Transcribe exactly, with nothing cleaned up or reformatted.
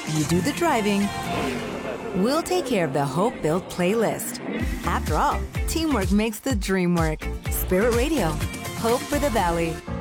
You do the driving. We'll take care of the hope-filled playlist. After all, teamwork makes the dream work. Spirit Radio. Hope for the Valley.